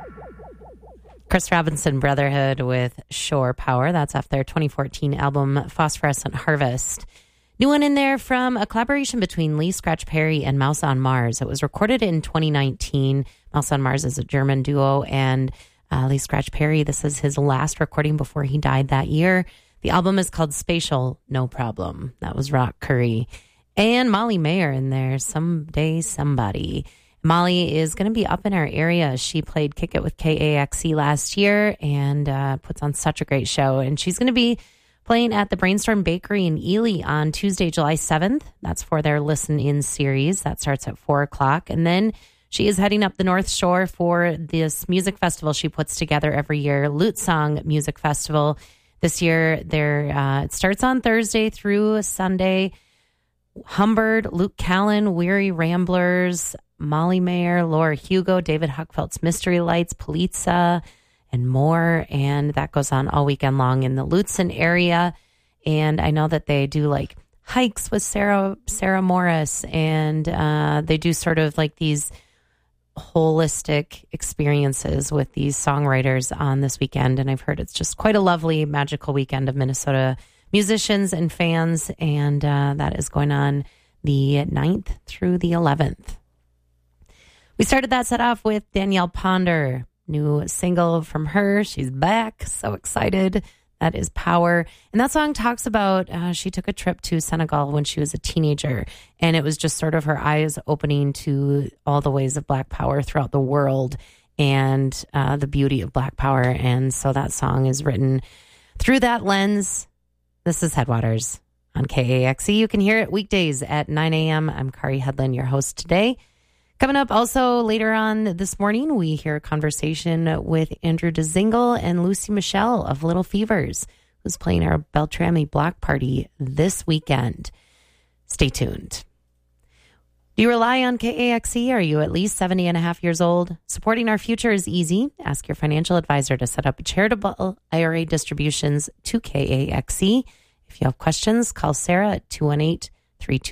Chris Robinson Brotherhood with Shore Power. That's off their 2014 album Phosphorescent Harvest. New one in there from a collaboration between Lee Scratch Perry and Mouse on Mars. It was recorded in 2019. Mouse on Mars is a German duo, and Lee Scratch Perry, this is his last recording before he died that year. The album is called Spatial No Problem. That was Rock Curry. And Molly Mayer in there, Someday Somebody. Molly is going to be up in our area. She played Kick It with KAXE last year and puts on such a great show. And she's going to be playing at the Brainstorm Bakery in Ely on Tuesday, July 7th. That's for their Listen In series. That starts at 4 o'clock. And then she is heading up the North Shore for this music festival she puts together every year, Lute Song Music Festival. This year, it starts on Thursday through Sunday. Humbird, Luke Callan, Weary Ramblers, Molly Mayer, Laura Hugo, David Huckfeldt's Mystery Lights, Politza, and more. And that goes on all weekend long in the Lutzen area. And I know that they do like hikes with Sarah Morris, and they do sort of like these holistic experiences with these songwriters on this weekend. And I've heard it's just quite a lovely, magical weekend of Minnesota musicians and fans. And that is going on the 9th through the 11th. We started that set off with Danielle Ponder, new single from her. She's back. So excited. That is Power. And that song talks about she took a trip to Senegal when she was a teenager. And it was just sort of her eyes opening to all the ways of Black Power throughout the world and the beauty of Black Power. And so that song is written through that lens. This is Headwaters on KAXE. You can hear it weekdays at 9 a.m. I'm Kari Hedlund, your host today. Coming up also later on this morning, we hear a conversation with Andrew DeZingle and Lucy Michelle of Little Fevers, who's playing our Beltrami Block Party this weekend. Stay tuned. Do you rely on KAXE? Are you at least 70 and a half years old? Supporting our future is easy. Ask your financial advisor to set up charitable IRA distributions to KAXE. If you have questions, call Sarah at 218-32